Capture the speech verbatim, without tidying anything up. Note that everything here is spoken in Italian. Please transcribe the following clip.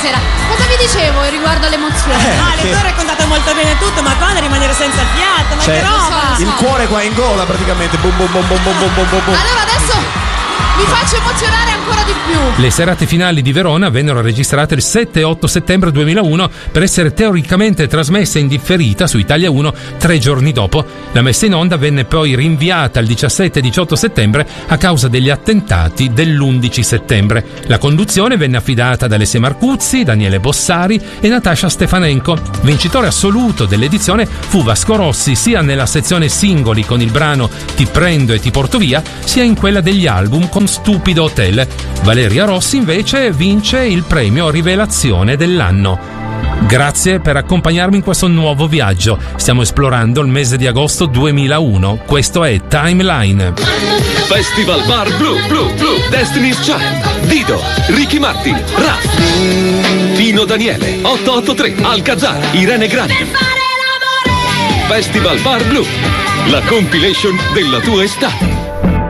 stasera. Cosa vi dicevo riguardo all'emozione? Eh, Ale, che- tu hai raccontato molto bene tutto, ma quando rimanere senza fiato, ma Cioè, che roba! il cuore qua in gola praticamente. Bum bum bum bum bum bum bum bum. Allora adesso vi faccio emozionare ancora di più. Le serate finali di Verona vennero registrate il sette e otto settembre duemilauno per essere teoricamente trasmesse in differita su Italia uno tre giorni dopo. La messa in onda venne poi rinviata al diciassette e diciotto settembre a causa degli attentati dell'undici settembre. La conduzione venne affidata da Alessia Marcuzzi, Daniele Bossari e Natascia Stefanenko. Vincitore assoluto dell'edizione fu Vasco Rossi, sia nella sezione singoli con il brano Ti prendo e ti porto via, sia in quella degli album con Stupido Hotel. Valeria Rossi invece vince il premio Rivelazione dell'anno. Grazie per accompagnarmi in questo nuovo viaggio. Stiamo esplorando il mese di agosto duemilauno. Questo è Timeline. Festival Bar Blu, Blu, Blu, Destiny's Child, Dido, Ricky Martin, Raf, Pino Daniele, otto otto tre, Alcazar, Irene Grandi. Festival Bar Blu, la compilation della tua estate.